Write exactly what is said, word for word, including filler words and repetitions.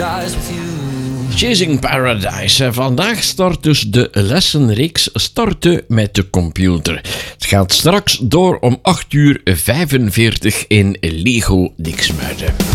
paradise with you. Chasing Paradise. Vandaag start dus de lessenreeks Starten met de computer. Het gaat straks door om acht uur vijfenveertig in Lego Diksmuiden.